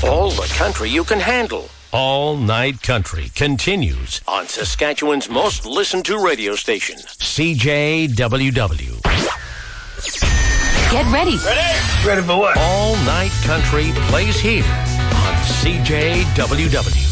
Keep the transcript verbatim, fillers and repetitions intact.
All the country you can handle. All Night Country continues on Saskatchewan's most listened to radio station, C J W W. Get ready. Ready? Ready for what? All Night Country plays here on C J W W.